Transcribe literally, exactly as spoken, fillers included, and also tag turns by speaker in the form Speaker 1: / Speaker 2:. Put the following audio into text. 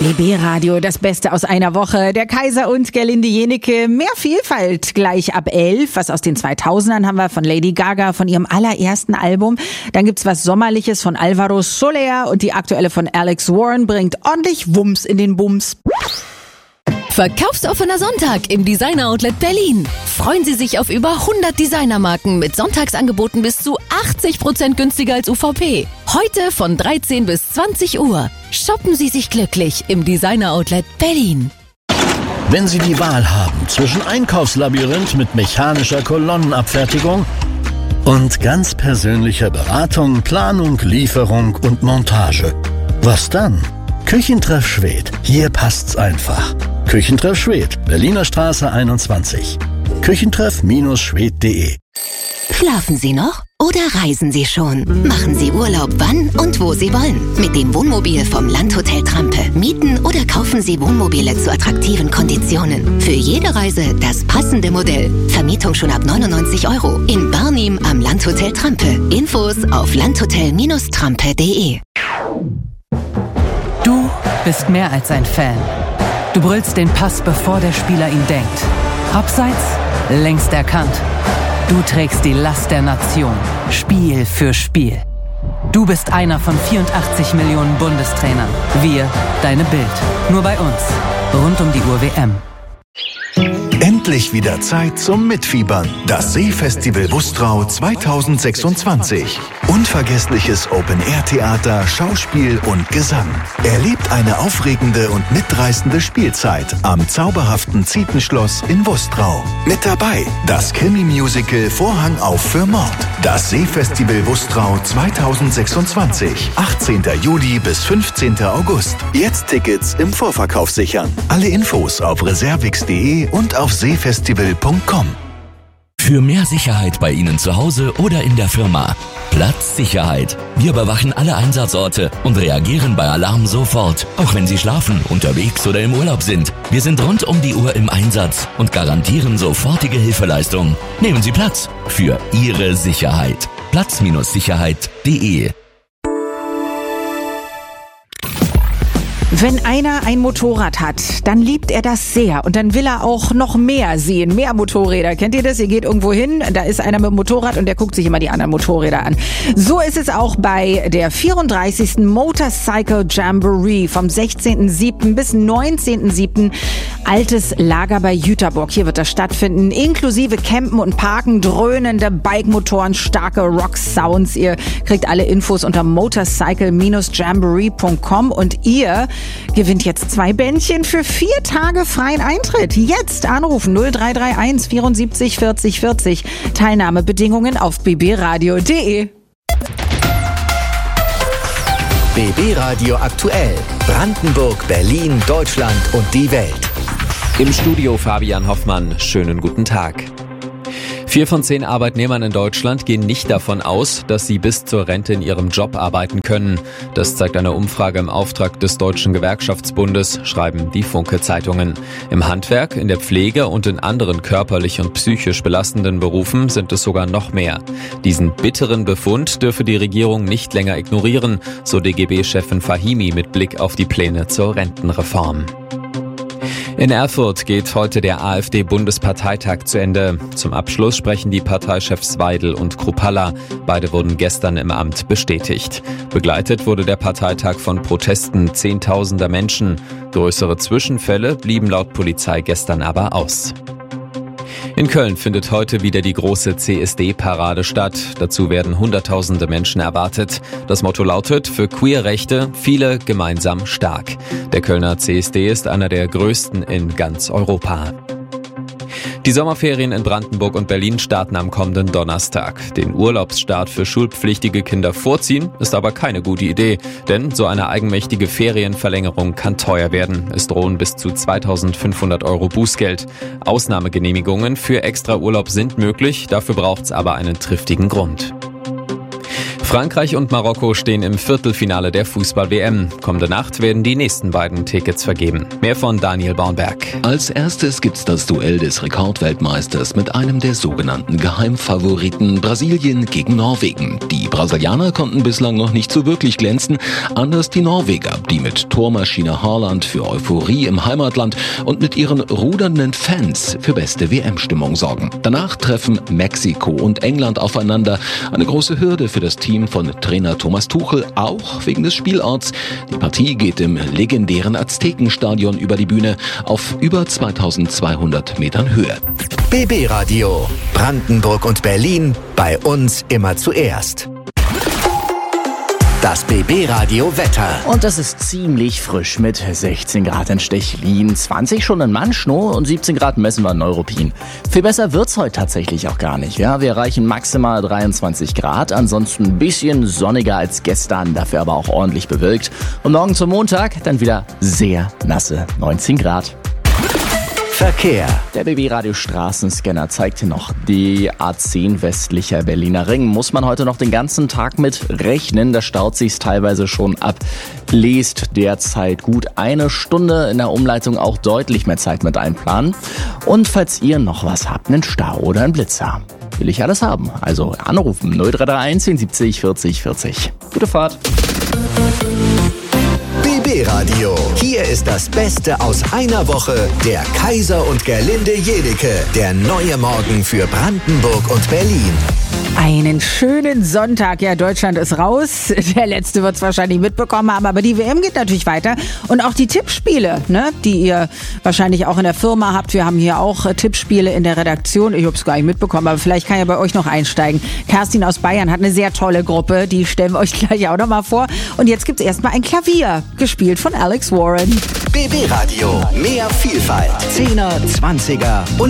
Speaker 1: B B-Radio, das Beste aus einer Woche. Der Kaiser und Gerlinde Jenecke. Mehr Vielfalt gleich ab elf. Was aus den zweitausendern haben wir von Lady Gaga, von ihrem allerersten Album. Dann gibt's was Sommerliches von Alvaro Soler und die aktuelle von Alex Warren bringt ordentlich Wumms in den Bums.
Speaker 2: Verkaufsoffener Sonntag im Designer Outlet Berlin. Freuen Sie sich auf über hundert Designermarken mit Sonntagsangeboten bis zu achtzig Prozent günstiger als U V P. Heute von dreizehn bis zwanzig Uhr. Shoppen Sie sich glücklich im Designer Outlet Berlin.
Speaker 3: Wenn Sie die Wahl haben zwischen Einkaufslabyrinth mit mechanischer Kolonnenabfertigung und ganz persönlicher Beratung, Planung, Lieferung und Montage, was dann? Küchentreff Schwedt. Hier passt's einfach. Küchentreff Schwedt, Berliner Straße einundzwanzig. Küchentreff Schwedt punkt de.
Speaker 2: Schlafen Sie noch oder reisen Sie schon? Machen Sie Urlaub wann und wo Sie wollen. Mit dem Wohnmobil vom Landhotel Trampe. Mieten oder kaufen Sie Wohnmobile zu attraktiven Konditionen. Für jede Reise das passende Modell. Vermietung schon ab neunundneunzig Euro. In Barnim am Landhotel Trampe. Infos auf landhotel Trampe punkt de.
Speaker 4: Du bist mehr als ein Fan. Du brüllst den Pass, bevor der Spieler ihn denkt. Abseits, längst erkannt. Du trägst die Last der Nation, Spiel für Spiel. Du bist einer von vierundachtzig Millionen Bundestrainern. Wir, deine Bild. Nur bei uns. Rund um die Uhr W M.
Speaker 5: Endlich wieder Zeit zum Mitfiebern. Das Seefestival Wustrau zweitausendsechsundzwanzig. Unvergessliches Open-Air-Theater, Schauspiel und Gesang. Erlebt eine aufregende und mitreißende Spielzeit am zauberhaften Zietenschloss in Wustrau. Mit dabei das Krimi-Musical Vorhang auf für Mord. Das Seefestival Wustrau zweitausendsechsundzwanzig. achtzehnten Juli bis fünfzehnten August. Jetzt Tickets im Vorverkauf sichern. Alle Infos auf reservix punkt de und auf seefestival punkt com.
Speaker 6: Für mehr Sicherheit bei Ihnen zu Hause oder in der Firma. Platzsicherheit. Wir überwachen alle Einsatzorte und reagieren bei Alarm sofort, auch wenn Sie schlafen, unterwegs oder im Urlaub sind. Wir sind rund um die Uhr im Einsatz und garantieren sofortige Hilfeleistung. Nehmen Sie Platz für Ihre Sicherheit. Platz Sicherheit punkt de.
Speaker 1: Wenn einer ein Motorrad hat, dann liebt er das sehr und dann will er auch noch mehr sehen, mehr Motorräder. Kennt ihr das? Ihr geht irgendwo hin, da ist einer mit dem Motorrad und der guckt sich immer die anderen Motorräder an. So ist es auch bei der vierunddreißigsten Motorcycle Jamboree vom sechzehnten siebten bis neunzehnten siebten Altes Lager bei Jüterbock. Hier wird das stattfinden, inklusive Campen und Parken, dröhnende Bikemotoren, starke Rock-Sounds. Ihr kriegt alle Infos unter motorcycle jamboree punkt com und ihr gewinnt jetzt zwei Bändchen für vier Tage freien Eintritt. Jetzt anrufen null drei drei eins vierundsiebzig vierzig vierzig. Teilnahmebedingungen auf b b radio punkt de.
Speaker 7: B B-Radio aktuell. Brandenburg, Berlin, Deutschland und die Welt.
Speaker 8: Im Studio Fabian Hoffmann. Schönen guten Tag. Vier von zehn Arbeitnehmern in Deutschland gehen nicht davon aus, dass sie bis zur Rente in ihrem Job arbeiten können. Das zeigt eine Umfrage im Auftrag des Deutschen Gewerkschaftsbundes, schreiben die Funke-Zeitungen. Im Handwerk, in der Pflege und in anderen körperlich und psychisch belastenden Berufen sind es sogar noch mehr. Diesen bitteren Befund dürfe die Regierung nicht länger ignorieren, so D G B-Chefin Fahimi mit Blick auf die Pläne zur Rentenreform. In Erfurt geht heute der AfD-Bundesparteitag zu Ende. Zum Abschluss sprechen die Parteichefs Weidel und Kruppalla. Beide wurden gestern im Amt bestätigt. Begleitet wurde der Parteitag von Protesten zehntausender Menschen. Größere Zwischenfälle blieben laut Polizei gestern aber aus. In Köln findet heute wieder die große C S D-Parade statt. Dazu werden Hunderttausende Menschen erwartet. Das Motto lautet: für Queerrechte, viele gemeinsam stark. Der Kölner C S D ist einer der größten in ganz Europa. Die Sommerferien in Brandenburg und Berlin starten am kommenden Donnerstag. Den Urlaubsstart für schulpflichtige Kinder vorziehen ist aber keine gute Idee, denn so eine eigenmächtige Ferienverlängerung kann teuer werden. Es drohen bis zu zweitausendfünfhundert Euro Bußgeld. Ausnahmegenehmigungen für Extraurlaub sind möglich, dafür braucht es aber einen triftigen Grund. Frankreich und Marokko stehen im Viertelfinale der Fußball-W M. Kommende Nacht werden die nächsten beiden Tickets vergeben. Mehr von Daniel Baumberg.
Speaker 9: Als erstes gibt's das Duell des Rekordweltmeisters mit einem der sogenannten Geheimfavoriten Brasilien gegen Norwegen. Die Brasilianer konnten bislang noch nicht so wirklich glänzen, anders die Norweger, die mit Tormaschine Haaland für Euphorie im Heimatland und mit ihren rudernden Fans für beste W M-Stimmung sorgen. Danach treffen Mexiko und England aufeinander. Eine große Hürde für das Team von Trainer Thomas Tuchel, auch wegen des Spielorts. Die Partie geht im legendären Aztekenstadion über die Bühne auf über zweitausendzweihundert Metern Höhe.
Speaker 7: B B Radio. Brandenburg und Berlin. Bei uns immer zuerst. Das B B Radio Wetter.
Speaker 10: Und das ist ziemlich frisch mit sechzehn Grad in Stechlin, zwanzig schon in Manschnow und siebzehn Grad messen wir in Neuruppin. Viel besser wird's heute tatsächlich auch gar nicht. Ja, wir erreichen maximal dreiundzwanzig Grad, ansonsten ein bisschen sonniger als gestern, dafür aber auch ordentlich bewölkt. Und morgen zum Montag dann wieder sehr nasse neunzehn Grad.
Speaker 7: Verkehr.
Speaker 10: Der B B-Radio Straßenscanner zeigt noch die A zehn westlicher Berliner Ring. Muss man heute noch den ganzen Tag mit rechnen. Da staut sich's teilweise schon ab. Bläst derzeit gut eine Stunde. In der Umleitung auch deutlich mehr Zeit mit einplanen. Und falls ihr noch was habt, einen Stau oder einen Blitzer, will ich alles haben. Also anrufen null drei drei eins siebzig vierzig vierzig. Gute Fahrt.
Speaker 7: B B Radio. Hier ist das Beste aus einer Woche. Der Kaiser und Gerlinde Jedecke. Der neue Morgen für Brandenburg und Berlin.
Speaker 1: Einen schönen Sonntag. Ja, Deutschland ist raus. Der letzte wird es wahrscheinlich mitbekommen haben, aber die W M geht natürlich weiter. Und auch die Tippspiele, ne, die ihr wahrscheinlich auch in der Firma habt. Wir haben hier auch äh, Tippspiele in der Redaktion. Ich habe es gar nicht mitbekommen, aber vielleicht kann ja bei euch noch einsteigen. Kerstin aus Bayern hat eine sehr tolle Gruppe. Die stellen wir euch gleich auch noch mal vor. Und jetzt gibt es erstmal ein Klavier, gespielt von Alex Warren.
Speaker 7: B B Radio. Mehr Vielfalt. Zehner, Zwanziger und